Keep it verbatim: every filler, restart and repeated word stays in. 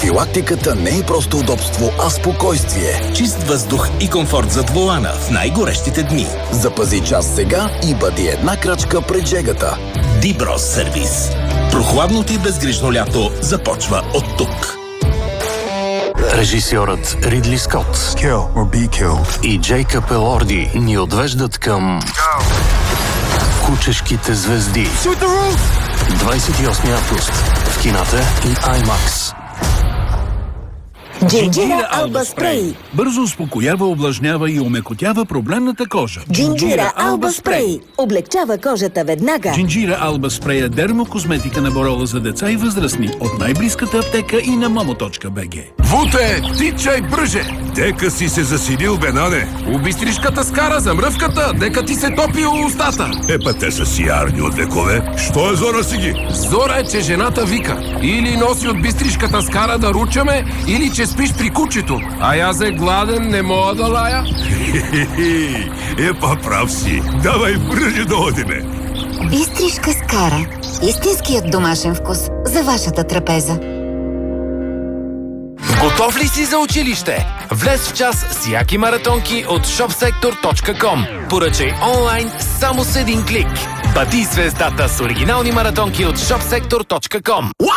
Профилактиката не е просто удобство, а спокойствие. Чист въздух и комфорт зад волана в най-горещите дни. Запази час сега и бъди една крачка пред жегата. Диброс сервис. Прохладното и безгрижно лято започва от тук. Режисьорът Ридли Скот Kill or be killed. и Джейкъб Елорди ни отвеждат към Кучешките звезди. двадесет и осми август в кината и IMAX. Джинджира Алба Спрей. Бързо успокоява, увлажнява и омекотява проблемната кожа. Джинджира Алба Спрей. Облегчава кожата веднага. Джинджира Алба Спрей е дермокосметика на Борола за деца и възрастни от най-близката аптека и на момо точка би джи. Вуте, тичай бръже! Дека си се засилил, бенане! Убистришката скара за мръвката, дека ти се топи устата! Епа те са сиярни от векове. Що е зора си ги? Зора е, че жената вика. Или носи от бистришката скара да ручаме, или че спиш при кучето. А аз е гладен, не мога да лая. Епа прав си. Давай бръже да одиме. Бистришка скара. Истинският домашен вкус за вашата трапеза. Готов ли си за училище? Влез в час с яки маратонки от шопсектор точка ком. Поръчай онлайн само с един клик. Бъди звездата с оригинални маратонки от шопсектор точка ком.